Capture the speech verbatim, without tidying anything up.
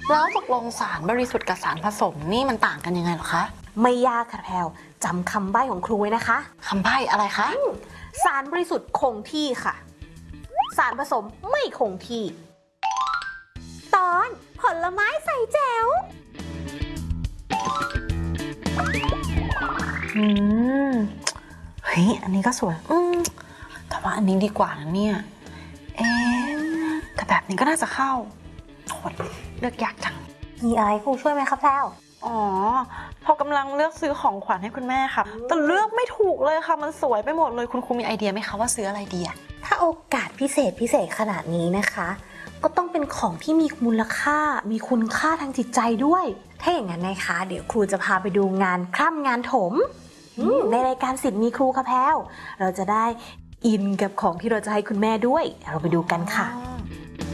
แล้วตกลงสารบริสุทธิ์กับสารผสมนี่มันต่างกันยังไงหรอคะไม่ยากค่ะแพลวจำคำใบ้ของครูไว้นะคะคำใบ้อะไรคะสารบริสุทธิ์คงที่ค่ะสารผสมไม่คงที่ตอนผลไม้ใส่แจ๋วอืมเฮ้ยอันนี้ก็สวยอืมแต่ว่าอันนี้ดีกว่านะเนี่ยเอ๊ะแต่แบบนี้ก็น่าจะเข้าโหเลือกยากจังมีอะไรครูช่วยไหมคะแพลวอ๋อพอกำลังเลือกซื้อของขวัญให้คุณแม่ค่ะแต่เลือกไม่ถูกเลยค่ะมันสวยไปหมดเลยคุณครูมีไอเดียไหมคะว่าซื้ออะไรดีอะถ้าโอกาสพิเศษพิเศษขนาดนี้นะคะก็ต้องเป็นของที่มีมูลค่ามีคุณค่าทางจิตใจด้วยถ้าอย่างนั้นนะคะเดี๋ยวครูจะพาไปดูงานคร่ำงานถมในรายการสิทธิ์มีครูค่ะแพลวเราจะได้อินกับของที่เราจะให้คุณแม่ด้วยเราไปดูกันค่ะ